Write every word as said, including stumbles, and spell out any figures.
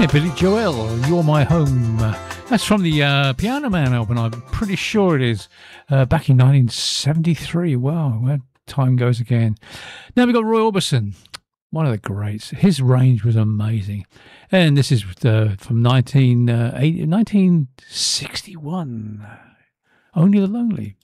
Yeah, Billy Joel, You're My Home. Uh, that's from the uh, Piano Man album, I'm pretty sure it is. Uh, back in nineteen seventy-three. Wow, where time goes again. Now we've got Roy Orbison, one of the greats. His range was amazing. And this is uh, from nineteen, uh, eighty, nineteen sixty-one. Only the Lonely.